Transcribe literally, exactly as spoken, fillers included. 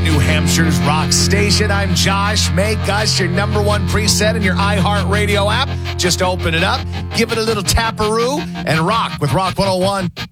New Hampshire's rock station. I'm Josh. Make us your number one preset in your iHeartRadio app. Just open it up, give it a little taparoo, and rock with Rock one oh one.